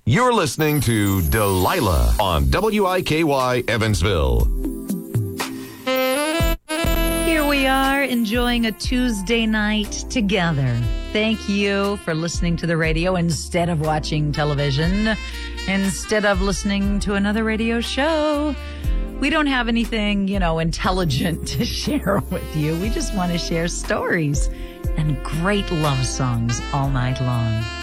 You're listening to Delilah on WIKY Evansville. Here we are enjoying a Tuesday night together. Thank you for listening to the radio instead of watching television, instead of listening to another radio show. We don't have anything, intelligent to share with you. We just want to share stories and great love songs all night long.